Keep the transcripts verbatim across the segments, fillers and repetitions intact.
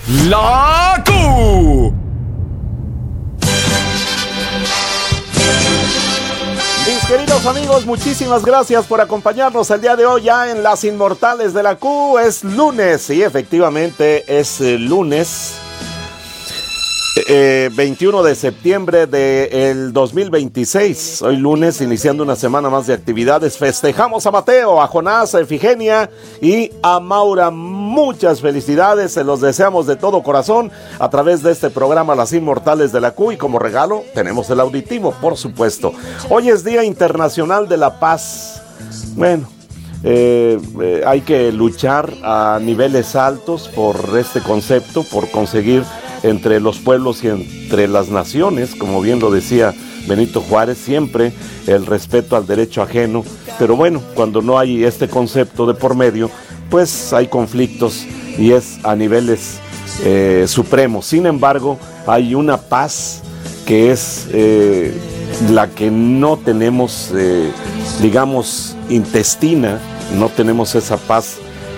La Q. Mis queridos amigos, muchísimas gracias por acompañarnos el día de hoy ya en Las Inmortales de la Q. Es lunes, sí, efectivamente es eh, lunes eh, veintiuno de septiembre del dos mil veintiséis. Hoy lunes, iniciando una semana más de actividades. Festejamos a Mateo, a Jonás, a Efigenia y a Maura. Muchas felicidades, se los deseamos de todo corazón a través de este programa Las Inmortales de la Q, y como regalo tenemos el auditivo, por supuesto. Hoy es Día Internacional de la Paz. Bueno, eh, eh, hay que luchar a niveles altos por este concepto, por conseguir entre los pueblos y entre las naciones, como bien lo decía Benito Juárez, siempre el respeto al derecho ajeno. Pero bueno, cuando no hay este concepto de por medio, pues hay conflictos y es a niveles eh, supremos. Sin embargo, hay una paz que es eh, la que no tenemos, eh, digamos, intestina, no tenemos esa paz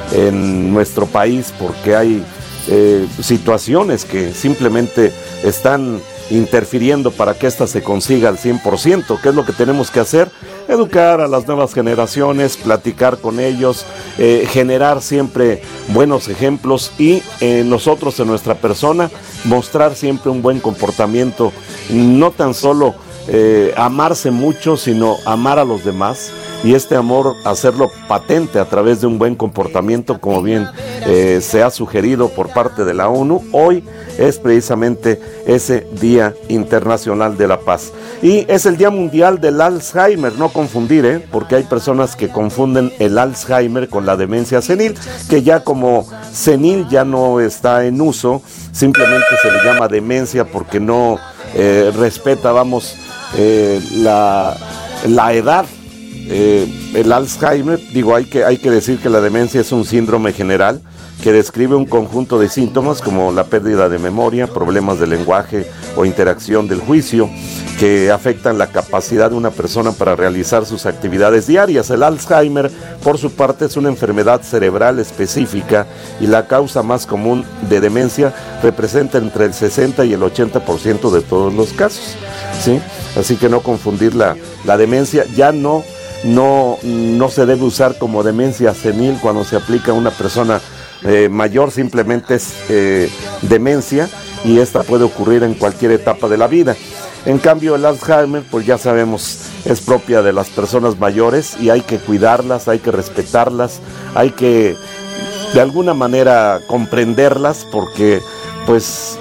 en nuestro país porque hay eh, situaciones que simplemente están interfiriendo para que ésta se consiga al cien por ciento. ¿Qué es lo que tenemos que hacer? Educar a las nuevas generaciones, platicar con ellos, eh, generar siempre buenos ejemplos y eh, nosotros en nuestra persona mostrar siempre un buen comportamiento, no tan solo eh, amarse mucho, sino amar a los demás, y este amor hacerlo patente a través de un buen comportamiento, como bien eh, se ha sugerido por parte de la ONU. Hoy es precisamente ese Día Internacional de la Paz. Y es el Día Mundial del Alzheimer, no confundir, ¿eh? porque hay personas que confunden el Alzheimer con la demencia senil, que ya como senil ya no está en uso, simplemente se le llama demencia porque no eh, respeta, vamos, eh, la, la edad. Eh, el Alzheimer, digo, hay que, hay que decir que la demencia es un síndrome general que describe un conjunto de síntomas como la pérdida de memoria, problemas de lenguaje o interacción del juicio que afectan la capacidad de una persona para realizar sus actividades diarias. El Alzheimer, por su parte, es una enfermedad cerebral específica y la causa más común de demencia representa entre el sesenta y el ochenta por ciento de todos los casos, ¿sí? Así que no confundir la, la demencia. Ya no No, no se debe usar como demencia senil cuando se aplica a una persona eh, mayor, simplemente es eh, demencia, y esta puede ocurrir en cualquier etapa de la vida. En cambio, el Alzheimer, pues ya sabemos, es propia de las personas mayores y hay que cuidarlas, hay que respetarlas, hay que de alguna manera comprenderlas, porque pues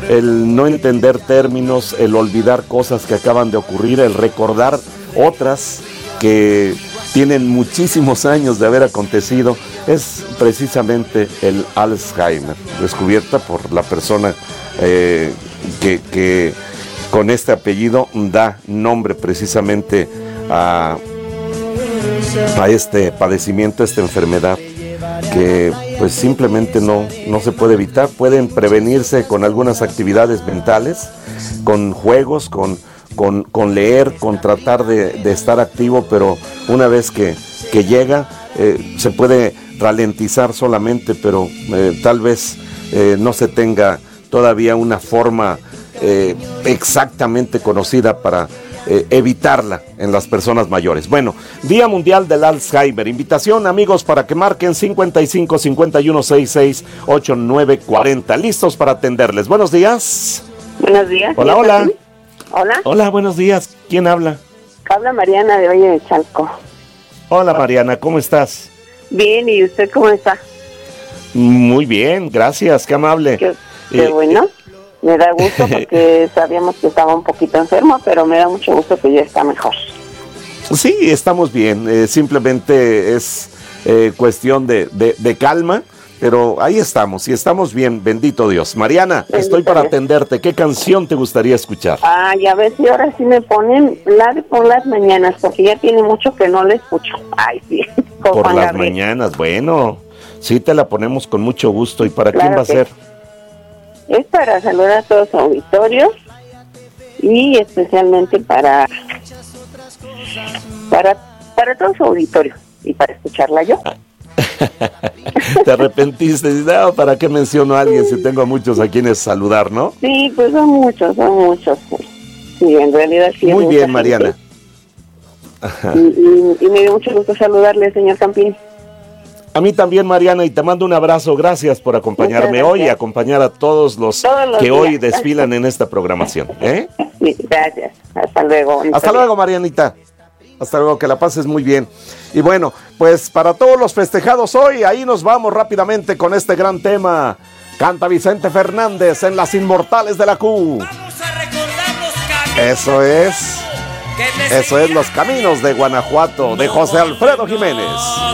el no entender términos, el olvidar cosas que acaban de ocurrir, el recordar otras que tienen muchísimos años de haber acontecido, es precisamente el Alzheimer, descubierta por la persona eh, que, que con este apellido da nombre precisamente a, a este padecimiento, a esta enfermedad, que pues simplemente no, no se puede evitar. Pueden prevenirse con algunas actividades mentales, con juegos, con Con, con leer, con tratar de, de estar activo, pero una vez que, que llega, eh, se puede ralentizar solamente, pero eh, tal vez eh, no se tenga todavía una forma eh, exactamente conocida para eh, evitarla en las personas mayores. Bueno, Día Mundial del Alzheimer. Invitación, amigos, para que marquen cincuenta y cinco, cincuenta y uno, sesenta y seis, ochenta y nueve, cuarenta. Listos para atenderles. Buenos días. Buenos días. Hola, hola. Hola. Hola, buenos días. ¿Quién habla? Habla Mariana de Valle de Chalco. Hola, Mariana, ¿cómo estás? Bien, ¿y usted cómo está? Muy bien, gracias, qué amable. Qué, qué eh, bueno, me da gusto porque sabíamos que estaba un poquito enfermo, pero me da mucho gusto que ya está mejor. Sí, estamos bien, eh, simplemente es eh, cuestión de, de, de calma. Pero ahí estamos, y estamos bien, bendito Dios. Mariana, bendito estoy para Dios. Atenderte. ¿Qué canción te gustaría escuchar? Ay, a ver si ahora sí me ponen la de Por las Mañanas, porque ya tiene mucho que no la escucho. Ay, sí. Por Juan las Gabriel. Mañanas, bueno, sí te la ponemos con mucho gusto. ¿Y para claro quién va a ser? Es para saludar a todos los auditorios y especialmente para para para todos los auditorios y para escucharla yo. Te arrepentiste, no, ¿para qué menciono a alguien si tengo a muchos a quienes saludar, no? Sí, pues son muchos, son muchos. Sí, en realidad sí. Muy bien, Mariana. Y, y, y me dio mucho gusto saludarle, señor Campín. A mí también, Mariana, y te mando un abrazo. Gracias por acompañarme hoy y acompañar a todos los, todos los que días. Hoy desfilan en esta programación. ¿eh? Sí, gracias. Hasta luego. Hasta luego, Marianita. Hasta luego, que la pases muy bien. Y bueno, pues para todos los festejados hoy, ahí nos vamos rápidamente con este gran tema. Canta Vicente Fernández en Las Inmortales de la Q. Vamos a recordar los caminos. Eso es. Eso es Los Caminos de Guanajuato, de José Alfredo Jiménez.